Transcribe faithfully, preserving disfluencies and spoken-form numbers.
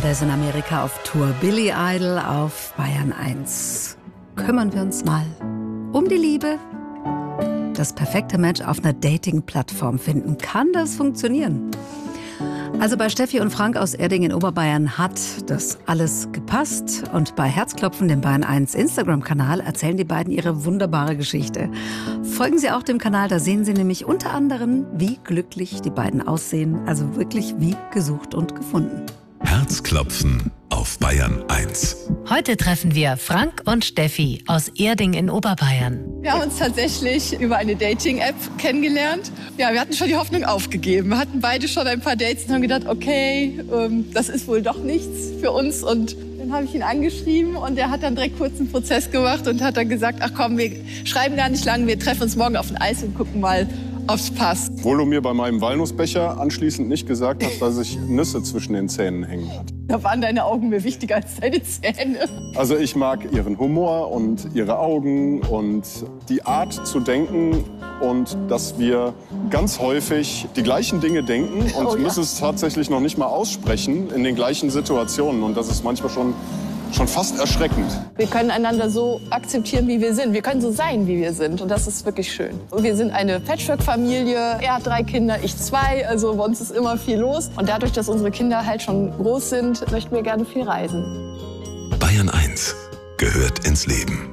Der ist in Amerika auf Tour. Billy Idol auf Bayern eins. Kümmern wir uns mal um die Liebe. Das perfekte Match auf einer Dating-Plattform finden. Kann das funktionieren? Also bei Steffi und Frank aus Erding in Oberbayern hat das alles gepasst. Und bei Herzklopfen, dem Bayern eins Instagram-Kanal, erzählen die beiden ihre wunderbare Geschichte. Folgen Sie auch dem Kanal, da sehen Sie nämlich unter anderem, wie glücklich die beiden aussehen. Also wirklich wie gesucht und gefunden. Herzklopfen auf Bayern eins. Heute treffen wir Frank und Steffi aus Erding in Oberbayern. Wir haben uns tatsächlich über eine Dating-App kennengelernt. Ja, wir hatten schon die Hoffnung aufgegeben. Wir hatten beide schon ein paar Dates und haben gedacht, okay, ähm, das ist wohl doch nichts für uns. Und dann habe ich ihn angeschrieben und er hat dann direkt kurz einen Prozess gemacht und hat dann gesagt, ach komm, wir schreiben gar nicht lang, wir treffen uns morgen auf ein Eis und gucken mal, ob's passt. Obwohl du mir bei meinem Walnussbecher anschließend nicht gesagt hast, dass ich Nüsse zwischen den Zähnen hängen hat. Da waren deine Augen mir wichtiger als deine Zähne. Also ich mag ihren Humor und ihre Augen und die Art zu denken und dass wir ganz häufig die gleichen Dinge denken und Oh ja. müssen es tatsächlich noch nicht mal aussprechen in den gleichen Situationen. Und das ist manchmal schon Schon fast erschreckend. Wir können einander so akzeptieren, wie wir sind. Wir können so sein, wie wir sind. Und das ist wirklich schön. Und wir sind eine Patchwork-Familie. Er hat drei Kinder, ich zwei. Also bei uns ist immer viel los. Und dadurch, dass unsere Kinder halt schon groß sind, möchten wir gerne viel reisen. Bayern eins gehört ins Leben.